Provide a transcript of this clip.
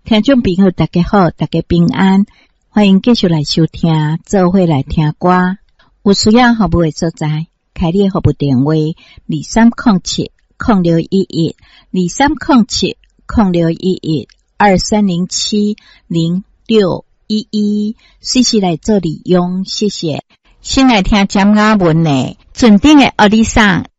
听众朋友大家好，大家平安，欢迎继续来收听，做伙来听歌。有需要服务的所在，开立服务电话2307-0611，2307-0611，2307-0611，随时来做利用，谢谢。先来听占雅文的尊顶的奥利桑